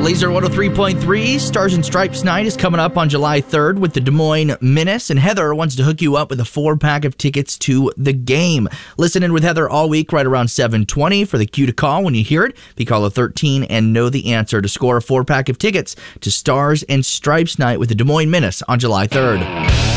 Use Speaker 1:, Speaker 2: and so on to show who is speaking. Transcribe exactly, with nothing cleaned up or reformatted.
Speaker 1: Laser one oh three point three, Stars and Stripes Night is coming up on July third with the Des Moines Menace, and Heather wants to hook you up with a four-pack of tickets to the game. Listen in with Heather all week right around seven twenty for the cue to call. When you hear it, be caller thirteen and know the answer to score a four-pack of tickets to Stars and Stripes Night with the Des Moines Menace on July third.